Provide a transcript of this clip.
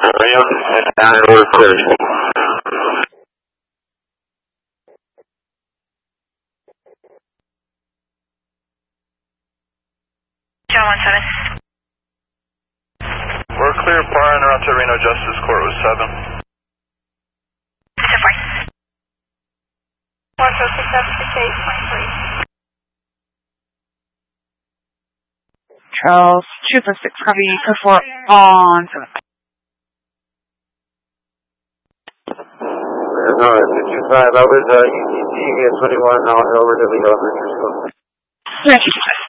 Area, and we're clear. John 17. We're clear, par and around to Reno Justice Court was 7. So far. 446, 768, 23. Charles, 246, copy, code 4 on 7. Alright, 225, I was ETC, 21, now over to the elementary school. Yeah, 225.